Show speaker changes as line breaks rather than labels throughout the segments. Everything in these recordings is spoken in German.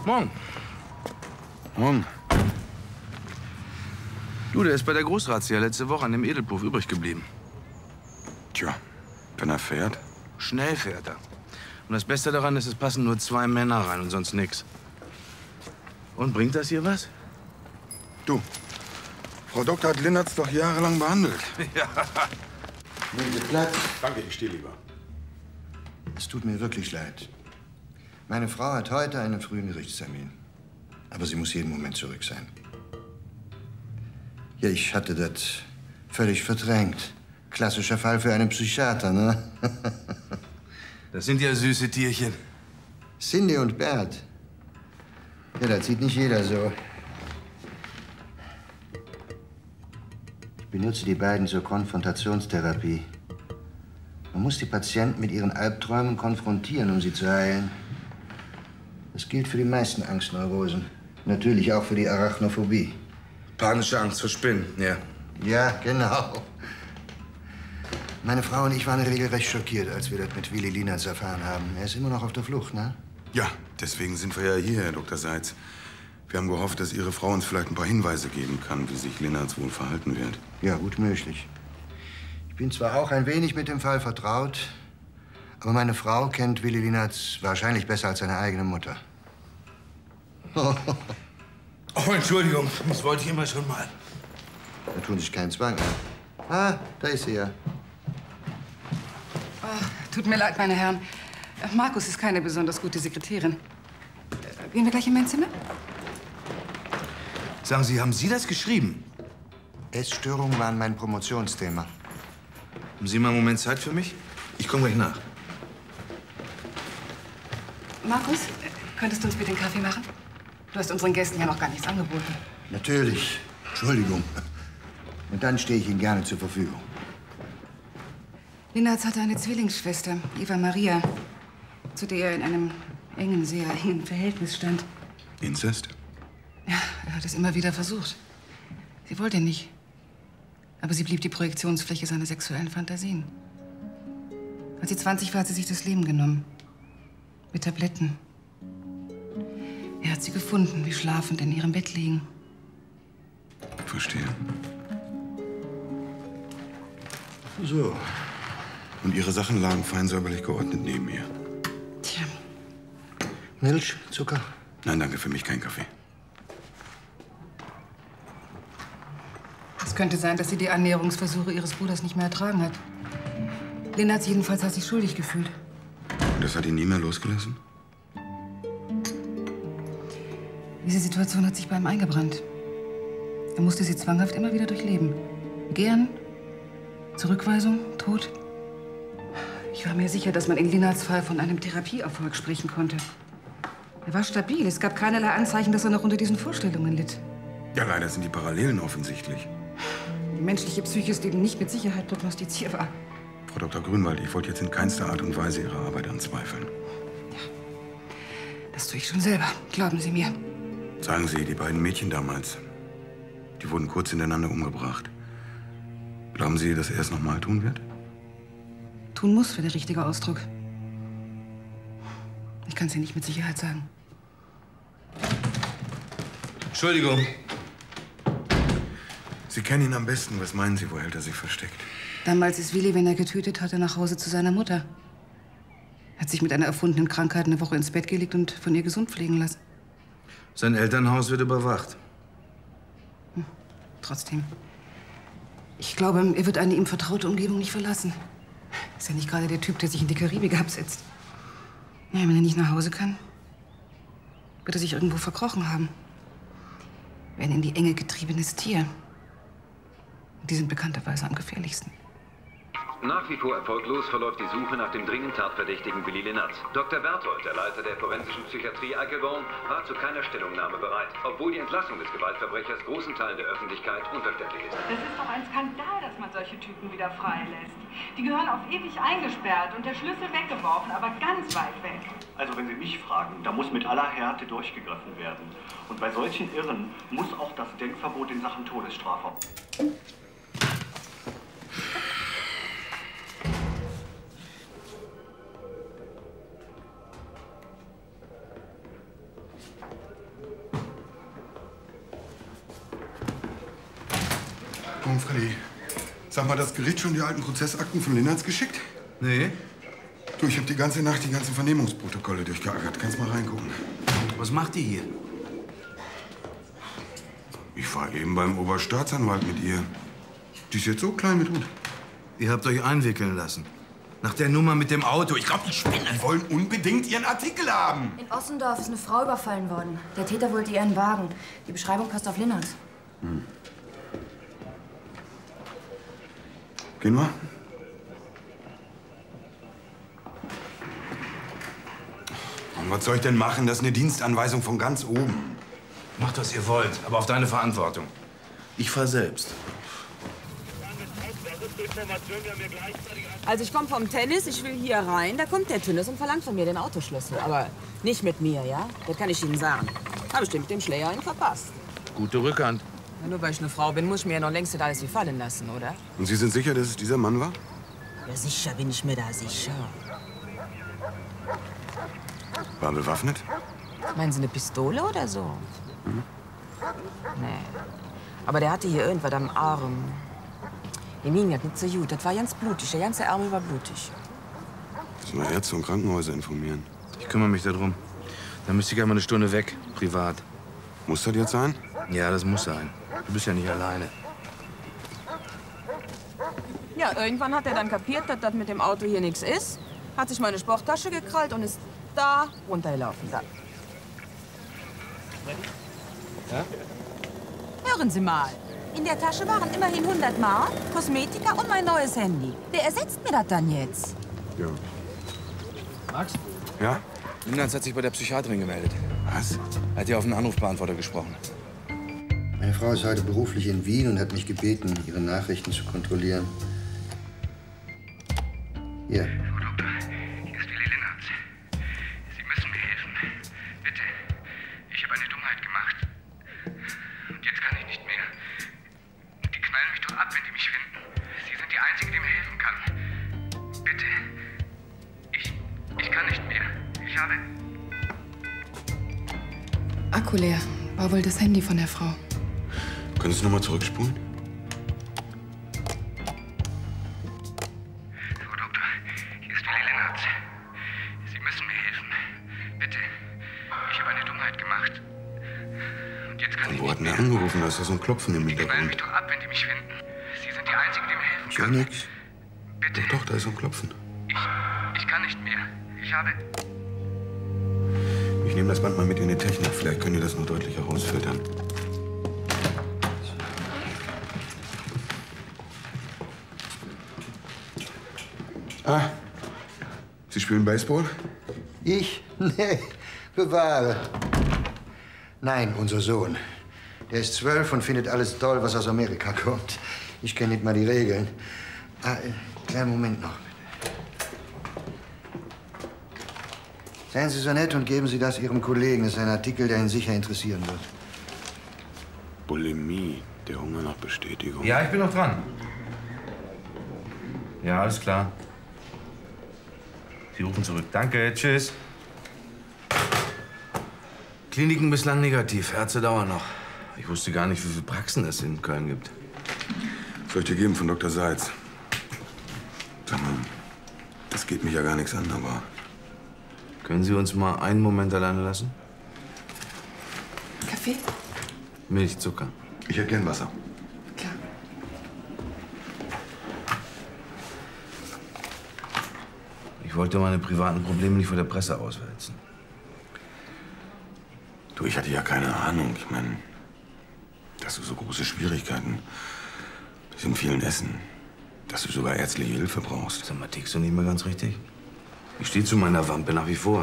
Morgen.
Morgen.
Du, der ist bei der Großrazzia letzte Woche an dem Edelpuff übrig geblieben.
Tja, wenn er fährt.
Schnell fährt er. Und das Beste daran ist, es passen nur 2 Männer rein und sonst nix. Und bringt das hier was?
Du, Frau Doktor hat Linnertz doch jahrelang behandelt.
Ja.
Nehmen Sie Platz.
Danke, ich stehe lieber.
Es tut mir wirklich leid. Meine Frau hat heute einen frühen Gerichtstermin. Aber sie muss jeden Moment zurück sein. Ja, ich hatte das völlig verdrängt. Klassischer Fall für einen Psychiater, ne?
Das sind ja süße Tierchen.
Cindy und Bert. Ja, das sieht nicht jeder so. Ich benutze die beiden zur Konfrontationstherapie. Man muss die Patienten mit ihren Albträumen konfrontieren, um sie zu heilen. Das gilt für die meisten Angstneurosen. Natürlich auch für die Arachnophobie.
Panische Angst vor Spinnen, ja.
Ja, genau. Meine Frau und ich waren regelrecht schockiert, als wir das mit Willi Linnertz erfahren haben. Er ist immer noch auf der Flucht, ne?
Ja, deswegen sind wir ja hier, Herr Dr. Seitz. Wir haben gehofft, dass Ihre Frau uns vielleicht ein paar Hinweise geben kann, wie sich Linnertz wohl verhalten wird.
Ja, gut möglich. Ich bin zwar auch ein wenig mit dem Fall vertraut, aber meine Frau kennt Willi Linnertz wahrscheinlich besser als seine eigene Mutter.
Oh, Entschuldigung, das wollte ich immer schon mal.
Da tun sich keinen Zwang an. Ah, da ist sie ja.
Oh, tut mir leid, meine Herren. Markus ist keine besonders gute Sekretärin. Gehen wir gleich in mein Zimmer?
Sagen Sie, haben Sie das geschrieben?
Essstörungen waren mein Promotionsthema.
Haben Sie mal einen Moment Zeit für mich? Ich komme gleich nach.
Markus, könntest du uns bitte einen Kaffee machen? Du hast unseren Gästen ja noch gar nichts angeboten.
Natürlich. Entschuldigung. Und dann stehe ich Ihnen gerne zur Verfügung.
Linnertz hatte eine Zwillingsschwester, Eva Maria, zu der er in einem engen, sehr engen Verhältnis stand.
Inzest?
Ja, er hat es immer wieder versucht. Sie wollte nicht. Aber sie blieb die Projektionsfläche seiner sexuellen Fantasien. Als sie 20 war, hat sie sich das Leben genommen. Mit Tabletten. Er hat sie gefunden, wie schlafend in ihrem Bett liegen.
Verstehe.
So.
Und Ihre Sachen lagen fein säuberlich geordnet neben ihr.
Tja.
Milch, Zucker?
Nein, danke, für mich kein Kaffee.
Es könnte sein, dass sie die Annäherungsversuche ihres Bruders nicht mehr ertragen hat. Linnertz jedenfalls hat sich schuldig gefühlt.
Und das hat ihn nie mehr losgelassen?
Diese Situation hat sich bei ihm eingebrannt. Er musste sie zwanghaft immer wieder durchleben. Gern, Zurückweisung, Tod. Ich war mir sicher, dass man in Linnertz' Fall von einem Therapieerfolg sprechen konnte. Er war stabil. Es gab keinerlei Anzeichen, dass er noch unter diesen Vorstellungen litt.
Ja, leider sind die Parallelen offensichtlich.
Die menschliche Psyche ist eben nicht mit Sicherheit prognostizierbar.
Frau Dr. Grünwald, ich wollte jetzt in keinster Art und Weise Ihre Arbeit anzweifeln.
Ja, das tue ich schon selber. Glauben Sie mir.
Sagen Sie, die beiden Mädchen damals, die wurden kurz hintereinander umgebracht. Glauben Sie, dass er es noch mal tun wird?
Tun muss, wäre der richtige Ausdruck. Ich kann es Ihnen nicht mit Sicherheit sagen.
Entschuldigung.
Sie kennen ihn am besten. Was meinen Sie, wo hält er sich versteckt?
Damals ist Willi, wenn er getötet hatte, nach Hause zu seiner Mutter. Er hat sich mit einer erfundenen Krankheit eine Woche ins Bett gelegt und von ihr gesund pflegen lassen.
Sein Elternhaus wird überwacht.
Trotzdem. Ich glaube, er wird eine ihm vertraute Umgebung nicht verlassen. Ist ja nicht gerade der Typ, der sich in die Karibik absetzt. Ja, wenn er nicht nach Hause kann, wird er sich irgendwo verkrochen haben. Wie ein in die Enge getriebenes Tier. Und die sind bekannterweise am gefährlichsten.
Nach wie vor erfolglos verläuft die Suche nach dem dringend Tatverdächtigen Willi Linnertz. Dr. Berthold, der Leiter der forensischen Psychiatrie Eichelborn, war zu keiner Stellungnahme bereit, obwohl die Entlassung des Gewaltverbrechers großen Teilen der Öffentlichkeit unverständlich ist.
Das ist doch ein Skandal, dass man solche Typen wieder freilässt. Die gehören auf ewig eingesperrt und der Schlüssel weggeworfen, aber ganz weit weg.
Also wenn Sie mich fragen, da muss mit aller Härte durchgegriffen werden. Und bei solchen Irren muss auch das Denkverbot in Sachen Todesstrafe.
Morgen, Freddy. Sag mal, das Gericht schon die alten Prozessakten von Linnertz geschickt?
Nee.
Du, ich habe die ganze Nacht die ganzen Vernehmungsprotokolle durchgeackert. Kannst mal reingucken.
Was macht die hier?
Ich war eben beim Oberstaatsanwalt mit ihr. Die ist jetzt so klein mit Hut.
Ihr habt euch einwickeln lassen. Nach der Nummer mit dem Auto. Ich glaube, die spinne.
Die wollen unbedingt ihren Artikel haben.
In Ossendorf ist eine Frau überfallen worden. Der Täter wollte ihren Wagen. Die Beschreibung passt auf Linnertz.
Gehen wir? Und was soll ich denn machen? Das ist eine Dienstanweisung von ganz oben.
Macht, was ihr wollt, aber auf deine Verantwortung. Ich fahr selbst.
Also ich komme vom Tennis, ich will hier rein, da kommt der Tünnes und verlangt von mir den Autoschlüssel. Aber nicht mit mir, ja? Das kann ich Ihnen sagen. Habe ich mit dem Schläger ihn verpasst.
Gute Rückhand.
Ja, nur weil ich eine Frau bin, muss ich mir ja noch längst nicht alles gefallen lassen, oder?
Und Sie sind sicher, dass es dieser Mann war?
Ja, sicher bin ich mir da sicher.
War er bewaffnet?
Meinen Sie eine Pistole oder so? Nee. Aber der hatte hier irgendwas am Arm. Ihm ging das nicht so gut. Das war ganz blutig. Der ganze Arm war blutig.
Müssen wir Ärzte und Krankenhäuser informieren.
Ich kümmere mich darum. Dann müsste ich einmal eine Stunde weg, privat.
Muss das jetzt sein?
Ja, das muss sein. Du bist ja nicht alleine.
Ja, irgendwann hat er dann kapiert, dass das mit dem Auto hier nichts ist. Hat sich meine Sporttasche gekrallt und ist da runtergelaufen. Da.
Ja?
Hören Sie mal. In der Tasche waren immerhin 100 Mark, Kosmetika und mein neues Handy. Wer ersetzt mir das dann jetzt?
Ja.
Max?
Ja?
Linnertz hat sich bei der Psychiaterin gemeldet.
Was?
Er hat ja auf den Anrufbeantworter gesprochen.
Meine Frau ist heute beruflich in Wien und hat mich gebeten, ihre Nachrichten zu kontrollieren. Hier.
Frau Doktor, hier ist Willi Linnertz. Sie müssen mir helfen. Bitte. Ich habe eine Dummheit gemacht. Und jetzt kann ich nicht mehr. Die knallen mich doch ab, wenn die mich finden. Sie sind die Einzige, die mir helfen kann. Bitte. Ich kann nicht mehr. Ich habe...
Akku leer. War wohl das Handy von der Frau.
Können Sie noch mal zurückspulen?
Frau Doktor, hier ist Willi Linnertz. Sie müssen mir helfen. Bitte. Ich habe eine Dummheit gemacht. Und jetzt kann ich
Wo hat
nicht
denn
mehr.
der angerufen? Da ist ja so ein Klopfen im
Die knallen mich
Hintergrund.
doch ab, wenn die mich finden. Sie sind die Einzige, die mir helfen
So
kann.
nix.
Bitte.
Doch, da ist so ein Klopfen.
Ich kann nicht mehr. Ich habe...
Ich nehme das Band mal mit in die Technik. Vielleicht können die das noch deutlicher rausfiltern. Ah, Sie spielen Baseball?
Ich? Nee, bewahre. Nein, unser Sohn. Der ist 12 und findet alles toll, was aus Amerika kommt. Ich kenne nicht mal die Regeln. Kleinen Moment noch, bitte. Seien Sie so nett und geben Sie das Ihrem Kollegen. Das ist ein Artikel, der ihn sicher interessieren wird.
Bulimie, der Hunger nach Bestätigung.
Ja, ich bin noch dran. Ja, alles klar. Sie rufen zurück. Danke, tschüss. Kliniken bislang negativ, Ärzte dauern noch. Ich wusste gar nicht, wie viele Praxen es in Köln gibt.
Soll ich dir geben von Dr. Seitz? Sag mal, das geht mich ja gar nichts an, aber...
Können Sie uns mal einen Moment alleine lassen?
Kaffee?
Milch, Zucker.
Ich hätte gern Wasser.
Klar.
Ich wollte meine privaten Probleme nicht vor der Presse auswälzen.
Du, ich hatte ja keine Ahnung. Ich meine, dass du so große Schwierigkeiten mit dem vielen Essen, dass du sogar ärztliche Hilfe brauchst.
Sag mal, tickst du nicht mehr ganz richtig? Ich stehe zu meiner Wampe nach wie vor.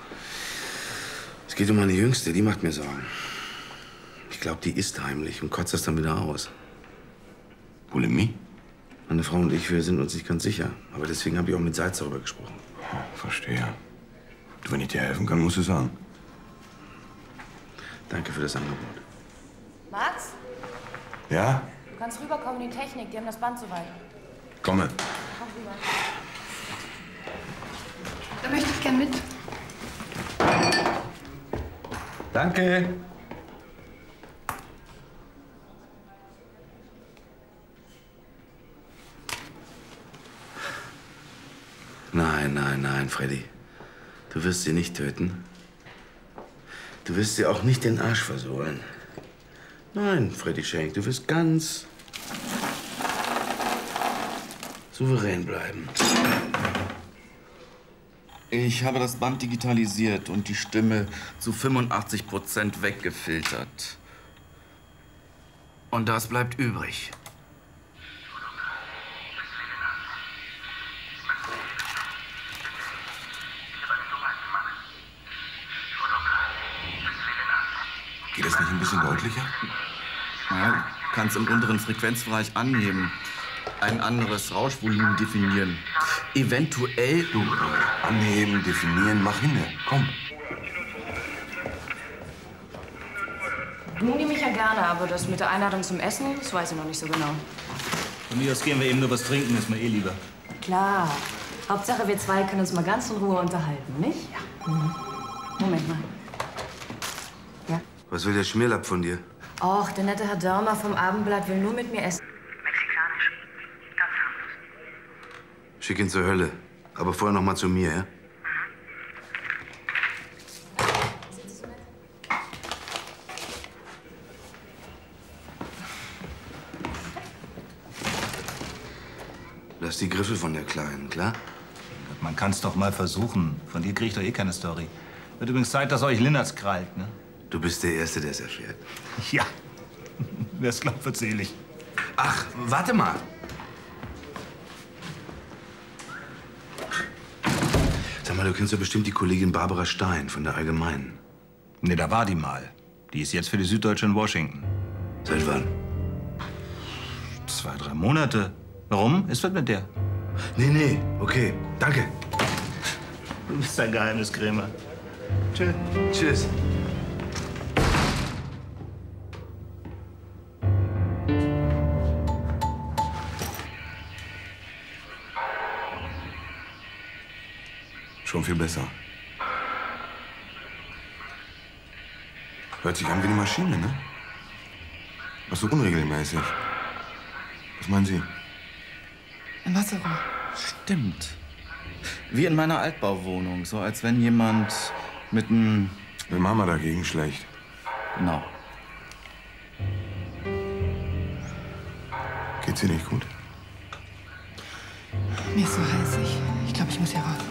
Es geht um meine Jüngste, die macht mir Sorgen. Ich glaube, die isst heimlich und kotzt das dann wieder aus.
Bulimie?
Meine Frau und ich, wir sind uns nicht ganz sicher. Aber deswegen habe ich auch mit Seitz darüber gesprochen.
Verstehe. Du, wenn ich dir helfen kann, musst du sagen.
Danke für das Angebot.
Max,
Ja?
du kannst rüberkommen in die Technik. Die haben das Band soweit.
Komme.
Komm rüber.
Da möchte ich gern mit.
Danke. Freddy. Du wirst sie nicht töten. Du wirst sie auch nicht den Arsch versohlen. Nein, Freddy Schenk, du wirst ganz souverän bleiben.
Ich habe das Band digitalisiert und die Stimme zu 85% weggefiltert. Und das bleibt übrig.
Geht das nicht ein bisschen deutlicher?
Ja, du kannst im unteren Frequenzbereich anheben. Ein anderes Rauschvolumen definieren. Eventuell...
Du, anheben, definieren, mach hin. Komm.
Nun nehme ich ja gerne, aber das mit der Einladung zum Essen, das weiß ich noch nicht so genau.
Von mir aus gehen wir eben nur was trinken, ist mir eh lieber.
Klar. Hauptsache, wir zwei können uns mal ganz in Ruhe unterhalten, nicht? Ja. Mhm. Moment mal. Ja?
Was will der Schmierlapp von dir?
Och, der nette Herr Dörmer vom Abendblatt will nur mit mir essen.
Mexikanisch. Ganz harmlos.
Schick ihn zur Hölle. Aber vorher noch mal zu mir, ja? Lass die Griffel von der Kleinen, klar?
Man kann's doch mal versuchen. Von dir krieg ich doch eh keine Story. Wird übrigens Zeit, dass euch Linnertz krallt, ne?
Du bist der Erste, der es erfährt.
Ja. Wer's glaubt, wird's selig.
Ach, warte mal. Sag mal, du kennst doch bestimmt die Kollegin Barbara Stein von der Allgemeinen.
Ne, da war die mal. Die ist jetzt für die Süddeutsche in Washington.
Seit wann?
2, 3 Monate. Warum? Ist was mit der?
Nee, okay. Danke.
Du bist ein Geheimniskrämer. Tschüss.
Tschüss.
Schon viel besser. Hört sich an wie eine Maschine, ne? Ach so unregelmäßig. Was meinen Sie?
Ein Wasserrohr.
Stimmt. Wie in meiner Altbauwohnung. So als wenn jemand mit einem...
Will Mama dagegen schlecht.
Genau.
Geht's ihr nicht gut?
Mir ist so heiß. Ich glaube, ich muss hier raus.